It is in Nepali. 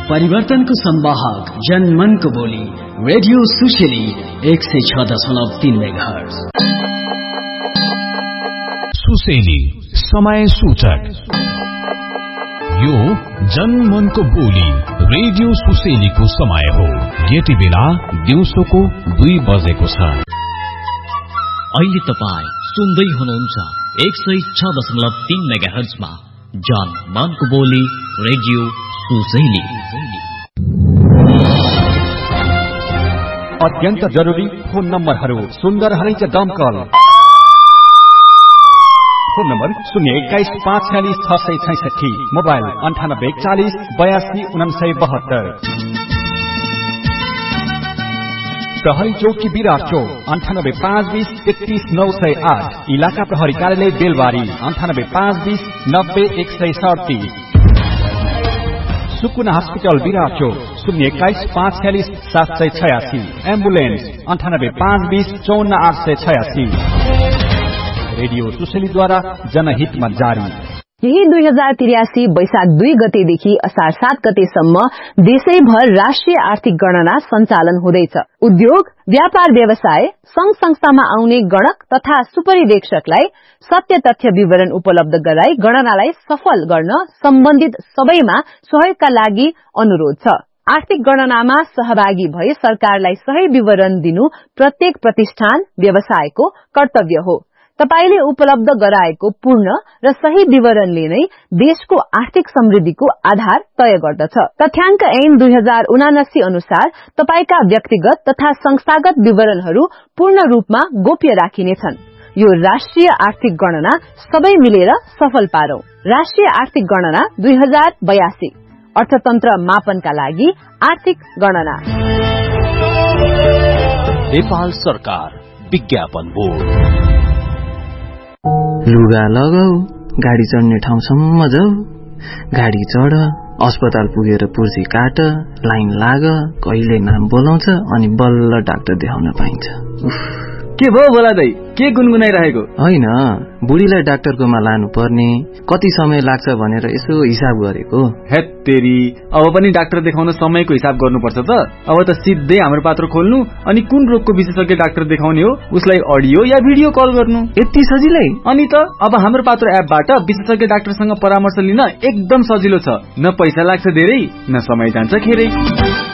परिवर्तनको संवाहक जनमनको बोली रेडियो सुशेली 106.3 मेगाहर्ज। सुशेली समय सूचक। यो जनमनको बोली रेडियो सुशेलीको समय हो। यति बेला दिउँसोको 2 बजेको छ। अहिले तपाईँ सुन्दै हुनुहुन्छ 106.3 मेगाहर्जमा जनमनको बोली रेडियो सुशेली। अत्यन्त जरुरी फोन नम्बरहरू सुन्दर हरिज दमकल। Phone number 021-546-666, mobile 9840-82-972। प्रहरी चौकी विराट चौक 98-520-31-908। इलाका प्रहरी कार्यालय बेलबारी 98-520-90-137। सुकुना हस्पिटल विराट चौक 021-546-786। एम्बुलेन्स 98-520-54-886। रेडियो सुशेलीद्वारा जनहितमा जारी। यही 2083 वैशाख 2 गतेदेखि असार 7 गतेसम्म देशैभर राष्ट्रिय आर्थिक गणना सञ्चालन हुँदैछ। उद्योग, व्यापार व्यवसाय, संघ संस्थामा आउने गणक तथा सुपरिवेक्षकलाई सत्य तथ्य विवरण उपलब्ध गराई गणनालाई सफल गर्न सम्बन्धित सबैमा सहयोगका लागि अनुरोध छ। आर्थिक गणनामा सहभागी भई सरकारलाई सही विवरण दिनु प्रत्येक प्रतिष्ठान, व्यवसायको कर्तव्य हो। तपाईले उपलब्ध गराएको पूर्ण र सही विवरणले नै देशको आर्थिक समृद्धिको आधार तय गर्दछ। तथ्याङ्क ऐन 2079 अनुसार तपाईका व्यक्तिगत तथा संस्थागत विवरणहरू पूर्ण रूपमा गोप्य राखिनेछन्। यो राष्ट्रिय आर्थिक गणना सबै मिलेर सफल पारौं। राष्ट्रिय आर्थिक गणना 2082 अर्थतन्त्र मापनका लागि आर्थिक गणना। नेपाल सरकार विज्ञापन बोर्ड। लुगा लगाऊ, गाडी चढ्ने ठाउँसम्म जाऊ, गाडी चढ, अस्पताल पुगेर पुर्जी काट, लाइन लाग, कहिले नाम बोलाउँछ अनि बल्ल डाक्टर देखाउन पाइन्छ। के भयो बोला दाइ, के गुनगुनाइरहेको? होइन, बुढीलाई डाक्टरकोमा लानु पर्ने, कति समय लाग्छ भनेर यसो हिसाब गरेको। हेत्तेरी, अब पनि डाक्टर देखाउन समयको हिसाब गर्नुपर्छ त। अब त सिधै हाम्रो पात्र खोल्नु अनि कुन रोगको विशेषज्ञ डाक्टर देखाउने हो उसलाई अडियो या भिडियो कल गर्नु। यति सजिलै? अनि त अब हाम्रो पात्र एपबाट विशेषज्ञ डाक्टरसँग परामर्श लिन एकदम सजिलो छ। न पैसा लाग्छ धेरै, न समय जान्छ खेरै।